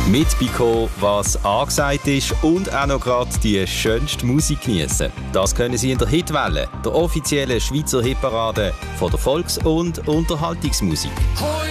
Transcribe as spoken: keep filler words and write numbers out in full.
Mitbekommen, was angesagt ist und auch noch gerade die schönste Musik geniessen. Das können Sie in der Hitwelle, der offiziellen Schweizer Hitparade von der Volks- und Unterhaltungsmusik. Hoi